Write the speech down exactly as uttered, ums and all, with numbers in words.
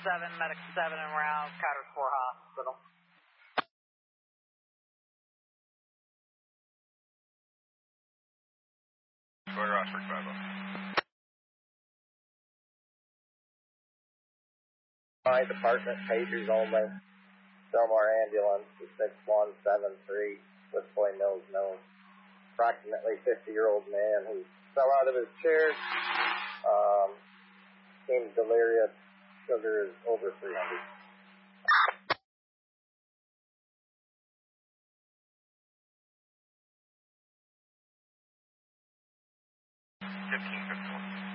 seven, medic seven and round, Cotter's four Hospital. Roger, Oxford five oh. My department, pagers only. Delmar ambulance, six one seven three, Westboy Mills known. Approximately fifty-year-old man who fell out of his chair. Um, seems delirious. Sugar is over three hundred.